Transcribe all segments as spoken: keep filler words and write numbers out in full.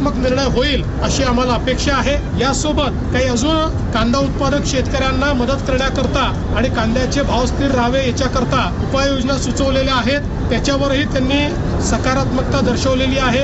सकारात्मक निर्णय होईल अशी आम्हाला अपेक्षा आहे। यासोबत काही अजून कांदा उत्पादक शेतकऱ्यांना मदत करण्याकरता आणि कांद्याचे भाव स्थिर राहावे याच्याकरता उपाययोजना सुचवलेल्या आहेत, त्याच्यावरही त्यांनी सकारात्मकता दर्शवलेली आहे।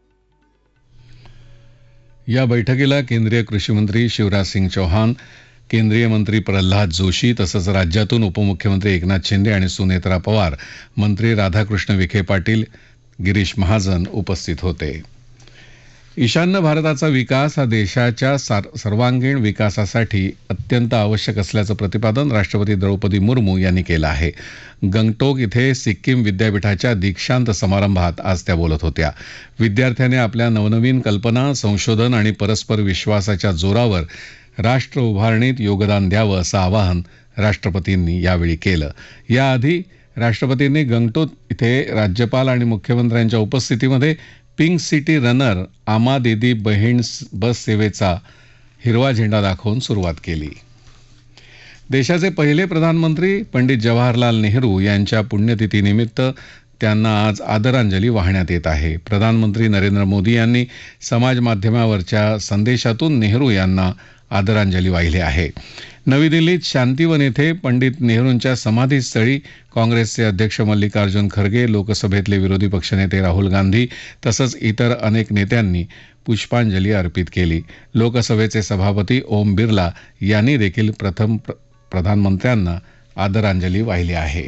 या बैठकीला केंद्रीय कृषी मंत्री शिवराज सिंग चौहान, केंद्रीय मंत्री प्रल्हाद जोशी तसंच राज्यातून उपमुख्यमंत्री एकनाथ शिंदे आणि सुनेत्रा पवार, मंत्री राधाकृष्ण विखे पाटील, गिरीश महाजन उपस्थित होते। ईशान्य भारताचा विकास हा देशाच्या सर्वांगीण विकासासाठी अत्यंत आवश्यक असल्याचं प्रतिपादन राष्ट्रपती द्रौपदी मुर्मू यांनी केलं आहे। गंगटोक इथे सिक्कीम विद्यापीठाच्या दीक्षांत समारंभात आज त्या बोलत होत्या। विद्यार्थ्यांनी आपल्या नवनवीन कल्पना, संशोधन आणि परस्पर विश्वासाच्या जोरावर राष्ट्र उभारणीत योगदान द्यावं असं आवाहन राष्ट्रपतींनी यावेळी केलं। याआधी राष्ट्रपतींनी गंगटोक इथे राज्यपाल आणि मुख्यमंत्र्यांच्या उपस्थितीमध्ये पिंक सिटी रनर आमा दीदी बहीण बस सेवेचा हिरवा झेंडा दाखवून सुरुवात केली। देशाचे पहिले प्रधानमंत्री पंडित जवाहरलाल नेहरू यांच्या पुण्यतिथीनिमित्त त्यांना आज आदरांजली वाहण्यात येत आहे। प्रधानमंत्री नरेंद्र मोदी यांनी समाज माध्यमावरच्या संदेशातून नेहरू यांना आदरांजली वाहिली आहे। नवी दिल्लीत शांतीवन येथे पंडित नेहरूंच्या समाधीस्थळी काँग्रेसचे अध्यक्ष मल्लिकार्जुन खरगे, लोकसभेतले विरोधी पक्षनेते राहुल गांधी तसंच इतर अनेक नेत्यांनी पुष्पांजली अर्पित केली। लोकसभेचे सभापती ओम बिर्ला यांनी देखील प्रथम प्रधानमंत्र्यांना आदरांजली वाहिली आहे।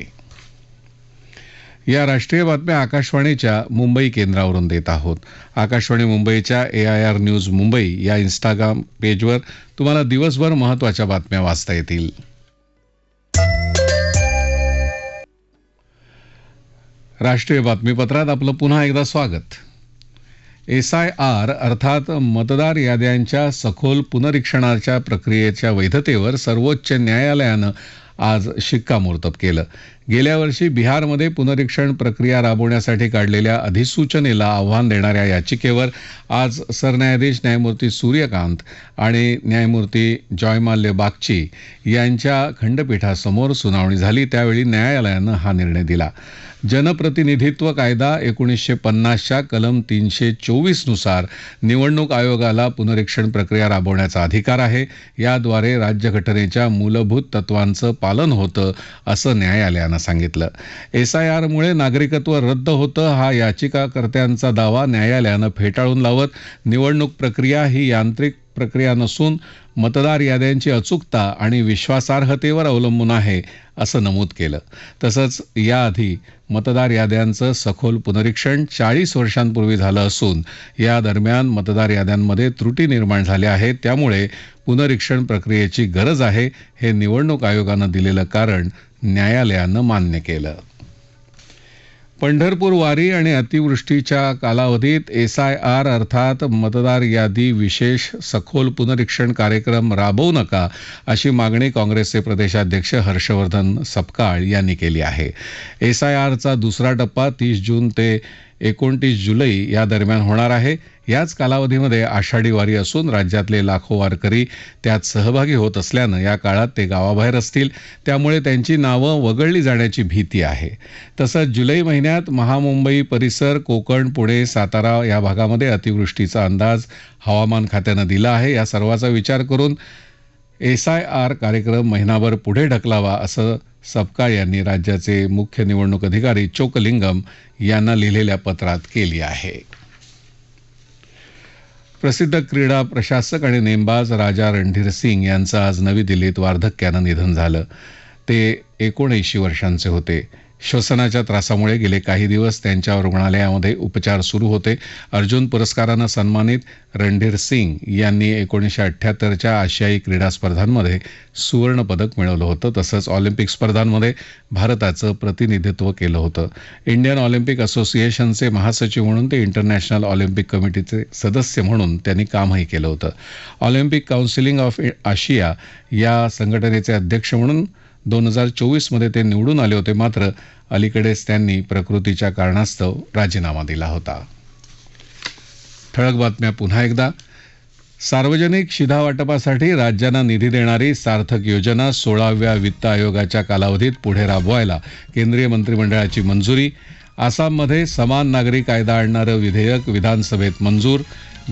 या राष्ट्रीय बातम्या आकाशवाणीच्या मुंबई केंद्रावरून देत आहोत। आकाशवाणी मुंबईच्या ए आय आर न्यूज मुंबई या इंस्टाग्राम पेजवर तुम्हाला दिवसभर महत्त्वाच्या बातम्या वाचता येतील। राष्ट्रीय बातमीपत्रात आपलं पुन्हा एकदा स्वागत। एस आय आर अर्थात मतदार याद्यांच्या सखोल पुनरीक्षणाच्या प्रक्रियेच्या वैधतेवर सर्वोच्च न्यायालयानं आज शिक्कामोर्तब केलं। गेल्या वर्षी बिहारमध्ये पुनरीक्षण प्रक्रिया राबवण्यासाठी काढलेल्या अधिसूचनेला आव्हान देणाऱ्या याचिकेवर आज सरन्यायाधीश न्यायमूर्ती सूर्यकांत आणि न्यायमूर्ती जॉयमाल्य बागची यांच्या खंडपीठासमोर सुनावणी झाली। त्यावेळी न्यायालयानं हा निर्णय दिला। जनप्रतिनिधित्व कायदा एकोणीसशे पन्नासच्या कलम तीनशे चोवीसनुसार निवडणूक आयोगाला पुनरीक्षण प्रक्रिया राबवण्याचा अधिकार आहे। याद्वारे राज्यघटनेच्या मूलभूत तत्वांचं पालन होतं असं न्यायालयानं सांगितलं। एस आय आरमुळे नागरिकत्व रद्द होतं हा याचिकाकर्त्यांचा दावा न्यायालयानं फेटाळून लावत निवडणूक प्रक्रिया ही यांत्रिक प्रक्रिया नसून मतदार याद्यांची अचूकता आणि विश्वासार्हतेवर अवलंबून आहे असं नमूद केलं। तसंच याआधी मतदार याद्यांचं सखोल पुनरीक्षण चाळीस वर्षांपूर्वी झालं असून या दरम्यान मतदार याद्यांमध्ये त्रुटी निर्माण झाल्या आहेत, त्यामुळे पुनरीक्षण प्रक्रियेची गरज आहे हे निवडणूक आयोगानं दिलेलं कारण न्यायालयानं मान्य केलं। पंढरपूर वारी आणि अतिवृष्टीच्या कालावधीत एस आय आर अर्थात मतदार यादी विशेष सखोल पुनरीक्षण कार्यक्रम राबवू नका अशी मागणी काँग्रेसचे प्रदेशाध्यक्ष हर्षवर्धन सपकाळ यांनी केली आहे। एस आय आरचा दुसरा टप्पा तीस जून ते एकोणतीस जुलै या दरम्यान होणार आहे। याच कालावधीमध्ये आषाढी वारी असून राज्यातले लाखो वारकरी त्यात सहभागी होत असल्यानं या काळात ते गावाबाहेर असतील, त्यामुळे त्यांची नावं वगळली जाण्याची भीती आहे। तसंच जुलै महिन्यात महामुंबई परिसर, कोकण, पुणे, सातारा या भागामध्ये अतिवृष्टीचा अंदाज हवामान खात्यानं दिला आहे। या सर्वाचा विचार करून एस आय आर कार्यक्रम महिनाभर पुढे ढकलावा असं सपकाळ यांनी राज्याचे मुख्य निवडणूक अधिकारी चोकलिंगम यांना लिहिलेल्या पत्रात केली आहे। प्रसिद्ध क्रीडा प्रशासक आणि नेमबाज राजा रणधीर सिंग यांचं आज नवी दिल्लीत वार्धक्यानं निधन झालं। ते एकोणऐंशी वर्षांचे होते। श्वसनाच्या त्रासामुळे गेले काही दिवस त्यांच्या रुग्णालयामध्ये उपचार सुरू होते। अर्जुन पुरस्कारानं सन्मानित रणधीर सिंग यांनी एकोणीसशे अठ्ठ्याहत्तरच्या आशियाई क्रीडा स्पर्धांमध्ये सुवर्णपदक मिळवलं होतं। तसंच ऑलिम्पिक स्पर्धांमध्ये भारताचं प्रतिनिधित्व केलं होतं। इंडियन ऑलिम्पिक असोसिएशनचे महासचिव म्हणून ते इंटरनॅशनल ऑलिम्पिक कमिटीचे सदस्य म्हणून त्यांनी कामही केलं होतं। ऑलिम्पिक काउन्सिलिंग ऑफ आशिया या संघटनेचे अध्यक्ष म्हणून दोन हजार चोवीसमध्ये ते निवडून आले होते, मात्र अलीकडेच त्यांनी प्रकृतीच्या कारणास्तव राजीनामा दिला होता। ठळक बातम्या पुन्हा एकदा। सार्वजनिक शिधावाटपासाठी राज्यांना निधी देणारी सार्थक योजना सोळाव्या वित्त आयोगाच्या कालावधीत पुढे राबवायला केंद्रीय मंत्रिमंडळाची मंजुरी। आसाममध्ये समान नागरी कायदा आणणारं विधेयक विधानसभेत मंजूर।